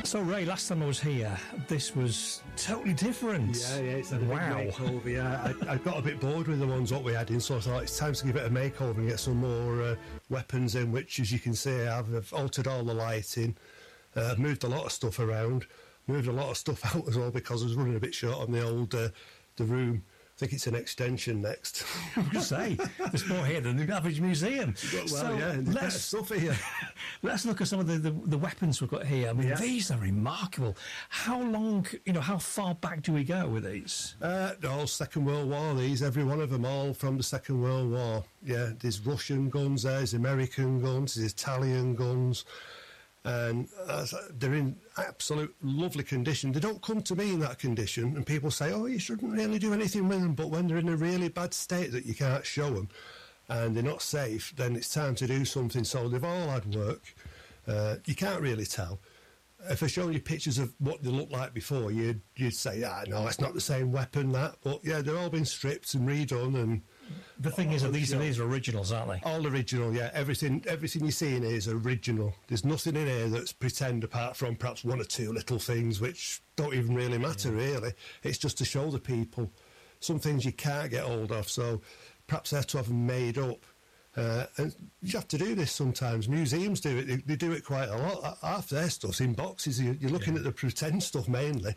So, Ray, last time I was here, this was totally different. Yeah, it's had a big makeover. Yeah, I got a bit bored with the ones what we had in, so I thought it's time to give it a makeover and get some more weapons in, which, as you can see, I've altered all the lighting, moved a lot of stuff around, moved a lot of stuff out as well because I was running a bit short on the old the room. I think it's an extension next. I was going to say, there's more here than the average museum. Well, so yeah, there's better stuff here. Let's look at some of the weapons we've got here. I mean, these are remarkable. How long, how far back do we go with these? No, Second World War, these, every one of them, all from the Second World War. Yeah, there's Russian guns, there's American guns, there's Italian guns. And they're in absolute lovely condition. They don't come to me in that condition, and people say, oh, you shouldn't really do anything with them, but when they're in a really bad state that you can't show them and they're not safe, then it's time to do something. So they've all had work. You can't really tell. If I show you pictures of what they looked like before, you'd say, no, it's not the same weapon, that. But yeah, they've all been stripped and redone. And the thing is that these are originals, aren't they? All original, yeah. Everything you see in here is original. There's nothing in here that's pretend, apart from perhaps one or two little things which don't even really matter, really. It's just to show the people some things you can't get hold of, so perhaps they have to have them made up. And you have to do this sometimes. Museums do it. They do it quite a lot. Half their stuff's in boxes. You're looking at the pretend stuff mainly.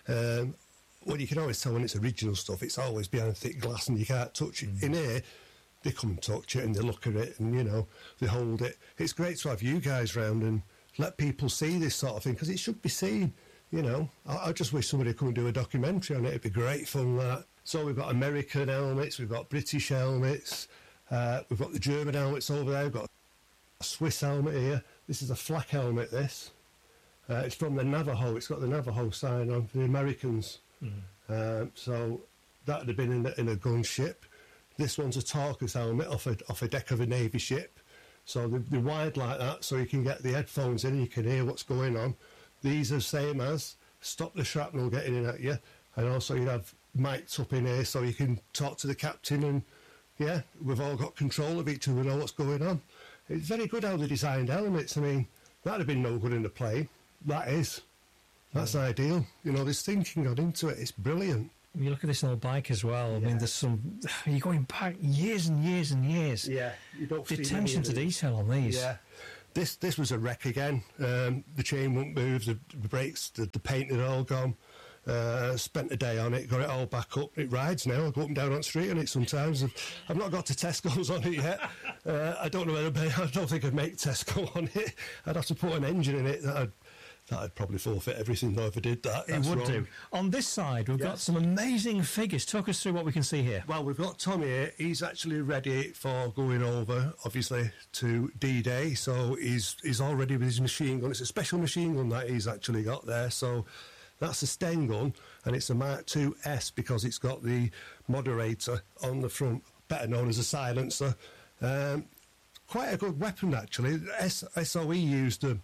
Well, you can always tell when it's original stuff. It's always behind thick glass and you can't touch it. In here, they come and touch it and they look at it and, they hold it. It's great to have you guys round and let people see this sort of thing because it should be seen, I just wish somebody would come and do a documentary on it. It'd be great fun, that. So we've got American helmets, we've got British helmets, we've got the German helmets over there, we've got a Swiss helmet here. This is a flak helmet, this. It's from the Navajo. It's got the Navajo sign on for the Americans. So that would have been in a gunship. This one's a Torcus helmet off a deck of a Navy ship. So they're wide like that, so you can get the headphones in and you can hear what's going on. These are same as stop the shrapnel getting in at you, and also you'd have mics up in here so you can talk to the captain and we've all got control of each other, know what's going on. It's very good how they designed helmets. I mean, that'd have been no good in the plane. That's ideal. There's thinking gone into it. It's brilliant. You look at this old bike as well. I mean, you're going back years and years and years. Yeah, you don't the attention to detail on these. Yeah, this was a wreck again. The chain wouldn't move, the brakes, the paint had all gone. Spent a day on it, got it all back up. It rides now. I go up and down on the street on it sometimes. I've not got to Tesco's on it yet. I don't know I don't think I'd make Tesco on it. I'd have to put an engine in it that'd probably forfeit everything though if I did that. It would do. On this side, we've got some amazing figures. Talk us through what we can see here. Well, we've got Tom here. He's actually ready for going over, obviously, to D-Day. So he's all ready with his machine gun. It's a special machine gun that he's actually got there. So that's a Sten gun, and it's a Mark II S because it's got the moderator on the front, better known as a silencer. Quite a good weapon, actually. SOE used them.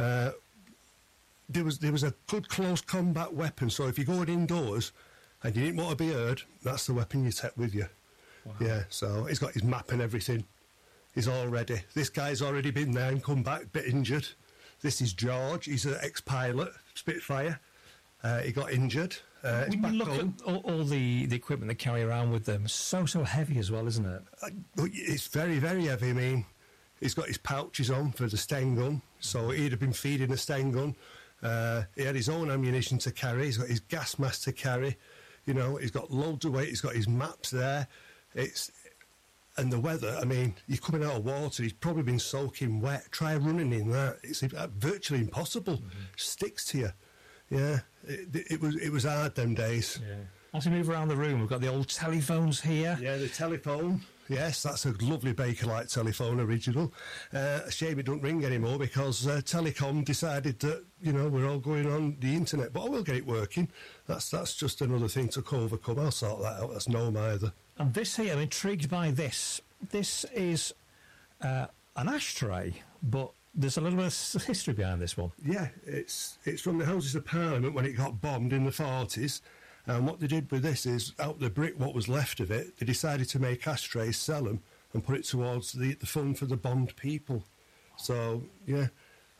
There was a good close combat weapon, so if you're going indoors and you didn't want to be heard, that's the weapon you take with you. Wow. Yeah, so he's got his map and everything. He's all ready. This guy's already been there and come back a bit injured. This is George. He's an ex-pilot, Spitfire. He got injured. When you look at all the equipment they carry around with them, so heavy as well, isn't it? It's very, very heavy. I mean, he's got his pouches on for the Sten gun, so he'd have been feeding the Sten gun. He had his own ammunition to carry. He's got his gas mask to carry. He's got loads of weight. He's got his maps there. And the weather, I mean, you're coming out of water. He's probably been soaking wet. Try running in that. It's virtually impossible. Sticks to you. Yeah, it was hard them days. Yeah. As we move around the room, we've got the old telephones here. Yeah, the telephone. Yes, that's a lovely Bakelite telephone, original. A shame it don't ring anymore because Telecom decided that, we're all going on the internet. But I will get it working. That's just another thing to overcome. I'll sort that out. That's no either. And this here, I'm intrigued by this. This is an ashtray, but there's a little bit of history behind this one. Yeah, it's from the Houses of Parliament when it got bombed in the 40s. And what they did with this is, out the brick, what was left of it, they decided to make ashtrays, sell them, and put it towards the fund for the bombed people. So, yeah,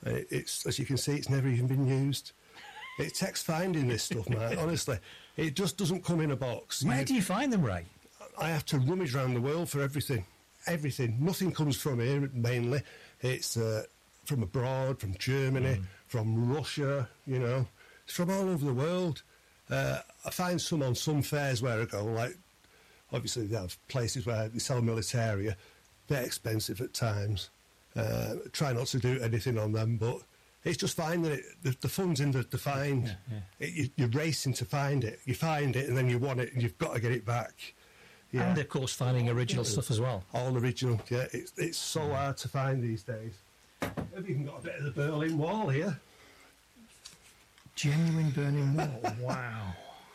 It's, as you can see, it's never even been used. It takes finding this stuff, man. Honestly, it just doesn't come in a box. Where do you find them, Ray? I have to rummage around the world for everything. Everything. Nothing comes from here, mainly. It's from abroad, from Germany, from Russia, you know. It's from all over the world. I find some on some fairs where I go, like, obviously they have places where they sell militaria. They're expensive at times. Try not to do anything on them, but it's just finding it. The fun's in the find. You're racing to find it. You find it and then you want it and you've got to get it back. Yeah. And, of course, finding original stuff as well. All original, yeah. It's so hard to find these days. I've even got a bit of the Berlin Wall here. Genuine Berlin Wall, wow.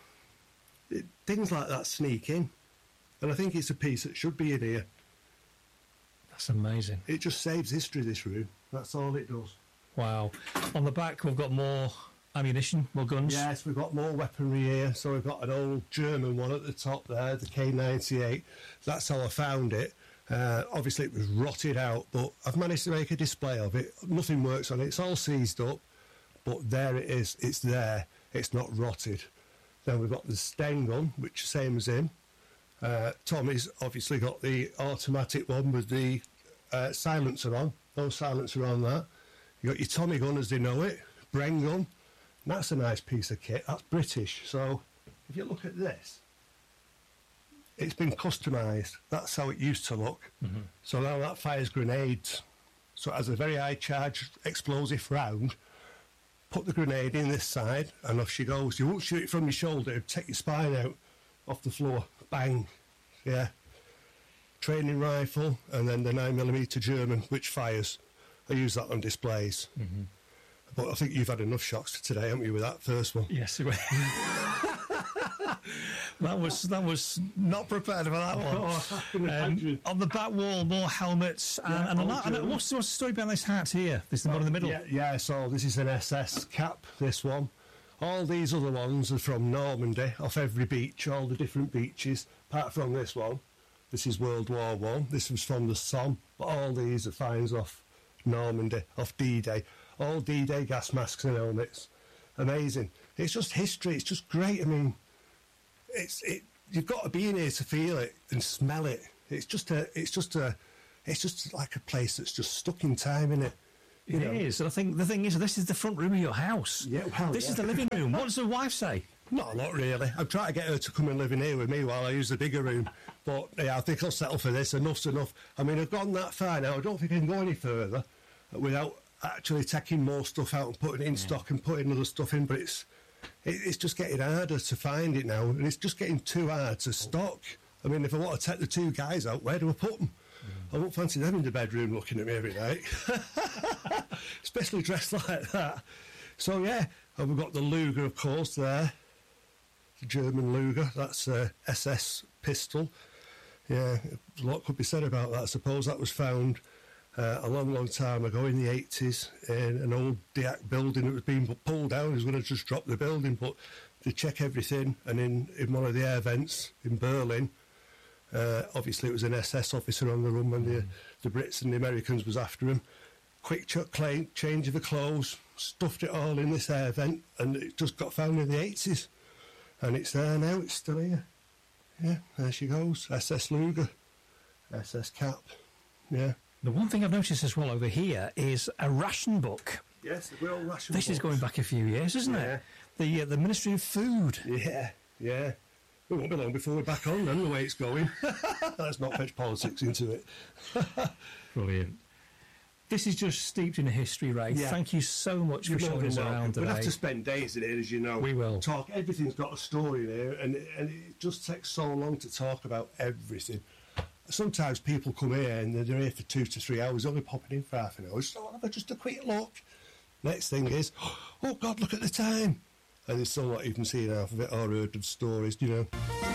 Things like that sneak in. And I think it's a piece that should be in here. That's amazing. It just saves history, this room. That's all it does. Wow. On the back, we've got more ammunition, more guns. Yes, we've got more weaponry here. So we've got an old German one at the top there, the K98. That's how I found it. Obviously, it was rotted out, but I've managed to make a display of it. Nothing works on it. It's all seized up, but there it is. It's there. It's not rotted. Then we've got the Sten gun, which is the same as him. Tommy's obviously got the automatic one with the silencer on. No silencer on that. You got your Tommy gun as they know it, Bren gun. That's a nice piece of kit. That's British. So if you look at this, it's been customised. That's how it used to look. So now that fires grenades. So it has a very high charge explosive round. Put the grenade in this side and off she goes. You won't shoot it from your shoulder, it'll take your spine out off the floor. Bang. Yeah. Training rifle and then the 9mm German, which fires. I use that on displays. But I think you've had enough shocks today, haven't you, with that first one? Yes, that was not prepared for that one. On the back wall, more helmets and what's the story behind this hat here? This is the one in the middle. Yeah. So this is an SS cap. This one. All these other ones are from Normandy, off every beach, all the different beaches. Apart from this one, this is World War One. This was from the Somme, but all these are finds off Normandy, off D-Day. All D-Day gas masks and helmets. Amazing. It's just history. It's just great. I mean, you've got to be in here to feel it and smell it. It's just like a place that's just stuck in time, isn't it? It is. And I think the thing is, this is the front room of your house. Yeah, well, this is the living room. What does the wife say? Not a lot, really. I'm trying to get her to come and live in here with me while I use the bigger room. But, yeah, I think I'll settle for this. Enough's enough. I mean, I've gone that far now. I don't think I can go any further without actually taking more stuff out and putting it in stock and putting other stuff in. But it's just getting harder to find it now. And it's just getting too hard to stock. I mean, if I want to take the two guys out, where do I put them? I won't fancy them in the bedroom looking at me every night. Especially dressed like that. So, yeah, and we've got the Luger, of course, there. The German Luger. That's a SS pistol. Yeah, a lot could be said about that. I suppose that was found a long, long time ago in the 80s in an old DIAC building that was being pulled down. It was going to just drop the building, but they check everything. And in one of the air vents in Berlin, obviously it was an SS officer on the run when the Brits and the Americans was after him. Quick change of the clothes, stuffed it all in this air vent, and it just got found in the 80s. And it's there now, it's still here. Yeah, there she goes. SS Luger, SS Cap, yeah. The one thing I've noticed as well over here is a ration book. Yes, the real ration This book. is going back a few years, isn't it? The Ministry of Food. Yeah. It won't be long before we're back on then, the way it's going. Let's not fetch politics into it. Brilliant. This is just steeped in history, Ray. Yeah. Thank you so much for showing us around today. We'll have to spend days in here, as you know. We will. Talk. Everything's got a story there, and it just takes so long to talk about everything. Sometimes people come here and they're here for 2 to 3 hours, only popping in for half an hour. So I'll have just a quick look. Next thing is, oh God, look at the time. And they're still not even seen half of it or heard of stories, you know.